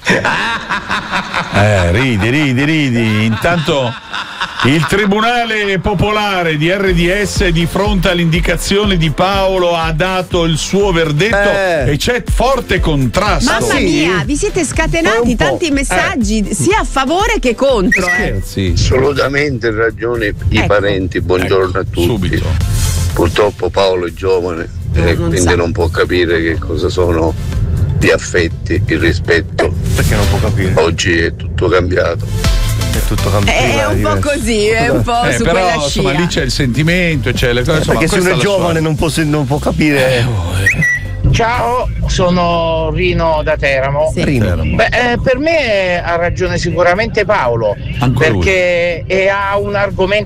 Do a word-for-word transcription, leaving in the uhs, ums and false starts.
Eh, ridi, ridi, ridi. Intanto il Tribunale Popolare di R D S, di fronte all'indicazione di Paolo, ha dato il suo verdetto eh. e c'è forte contrasto. Mamma sì. mia, vi siete scatenati tanti messaggi eh. sia a favore che contro. Eh. Sì. Assolutamente ragione i ecco. parenti, buongiorno ecco. a tutti. Subito. Purtroppo Paolo è giovane no, e non quindi sa. non può capire che cosa sono gli affetti, il rispetto. Perché non può capire? Oggi è tutto cambiato. È tutto cambiato. È un po' così, è un po' eh, su però, quella insomma, scia. lì c'è il sentimento, c'è le cose. Perché se uno è giovane non può, non può capire. Eh, Ciao, sono Rino da Teramo. Sì. Rino. Beh, eh, per me ha ragione sicuramente Paolo, Ancora perché è, ha un argomento